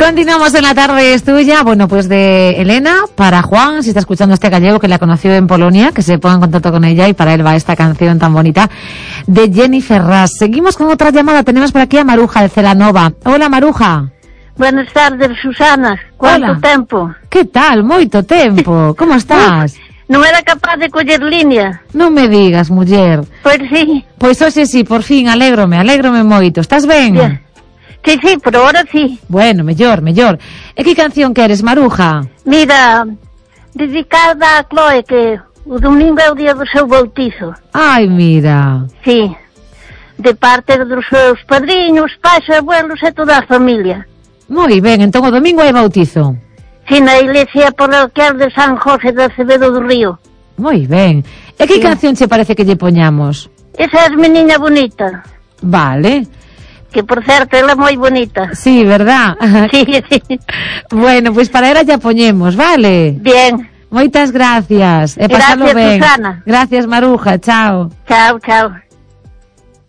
Continuamos en La Tarde es Tuya. Bueno, pues de Elena para Juan, si está escuchando a este gallego que la conoció en Polonia, que se ponga en contacto con ella, y para él va esta canción tan bonita de Jenny Ferraz. Seguimos con otra llamada. Tenemos por aquí a Maruja de Celanova. Hola, Maruja. Buenas tardes, Susana. Quanto tempo? Que tal? Moito tempo. Como estás? Non era capaz de coller línea. Non me digas, muller. Pois sí. Pois hoxe sí, por fin, alégrome moito. Estás ben? Yeah. Sí, por ahora sí. Bueno, mellor. E que canción queres, Maruja? Mira, dedicada a Chloe, que o domingo é o día do seu bautizo. Ai, mira. Sí, de parte dos seus padriños, pais, abuelos e toda a familia. Moi ben, entón o domingo é bautizo. Sí, na iglesia parroquial de San José de Acevedo do Río. Moi ben. E que canción che parece que lle poñamos? Esa é mi niña bonita. Vale. Que, por certo, ela é moi bonita. Sí, verdad? Sí. Bueno, pois para ela ya poñemos, vale? Bien. Moitas gracias. E pasalo ben. Gracias, Susana. Gracias, Maruja. Chao. Chao.